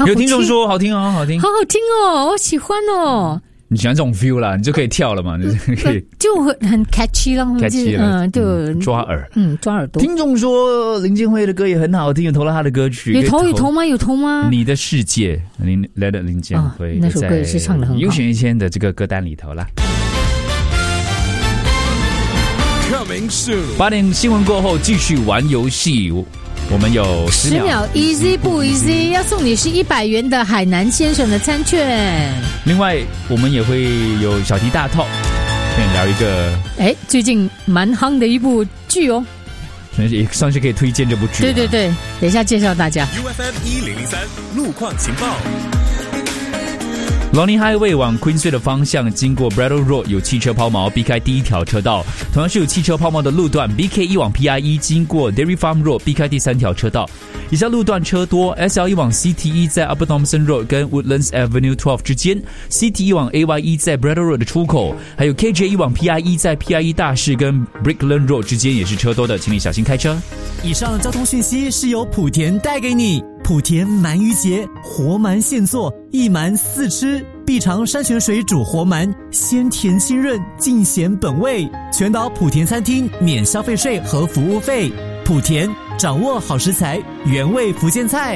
有听众说好听哦，好听， 好好听哦，我喜欢哦。 你喜欢这种 feel 啦，你就可以跳了嘛，你就可以就很 catchy 咯 catchy 了， 就抓耳， 抓耳朵。 听众说林建辉的歌也很好听，有投了他的歌曲， 有投吗？有投吗？ 你的世界，林建辉那首歌也是唱得很好， 优选1000的这个歌单里头啦。8点新闻过后继续玩游戏，我们有10秒 easy 不 easy， 要送你是100元的海南先生的餐券。 另外我们也会有小题大套，跟你聊一个最近蛮夯的一部剧哦， 也算是可以推荐这部剧。 对，等一下介绍大家。 UFM1003 路况情报。 Lonely Highway 往 Queensway 的方向，经过 Braddock Road 有汽车抛锚，避开第一条车道。同样是有汽车抛锚的路段 BK1 往 PIE 经过 Dairy Farm Road， 避开第3条车道。以下路段车多 SL1 往 CT1 在 Upper Thomson Road 跟 Woodlands Avenue 12之间， CT1 往 AYE 在 Braddock Road 的出口，还有 KJ1 往 PIE 在 PIE 大市跟 Brickland Road 之间也是车多的，请你小心开车。 以上交通讯息是由莆田带给你。莆田鳗鱼节，活鳗现做，一鳗4吃，必尝山泉水煮活鳗，鲜甜清润，尽显本味。全岛莆田餐厅免消费税和服务费。莆田掌握好食材，原味福建菜。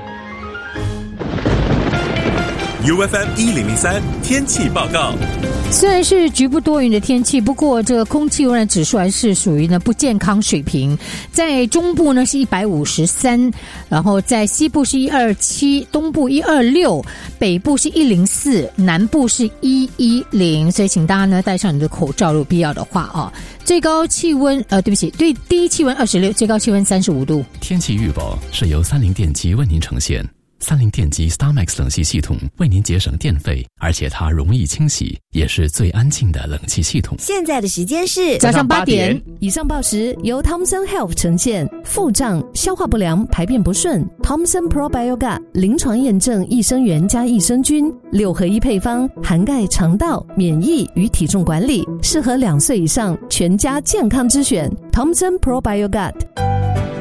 UFM1003 天气报告。 虽然是局部多云的天气，不过这个空气污染指数还是属于呢不健康水平。在中部呢是153，然后在西部是127，东部126，北部是104，南部是110。所以请大家呢戴上你的口罩，如果必要的话啊。最高气温低气温26，最高气温35度。 天气预报是由30电机为您呈现。30电机 StarMax 冷气系统为您节省电费，而且它容易清洗，也是最安静的冷气系统。 现在的时间是早上8点。 以上报时由 Thomson Health 呈现。腹胀、消化不良、排便不顺 ，Thomson Probiogat 临床验证益生元加益生菌6合1配方，涵盖肠道、免疫与体重管理，适合2岁以上全家健康之选。Thomson Probiogat。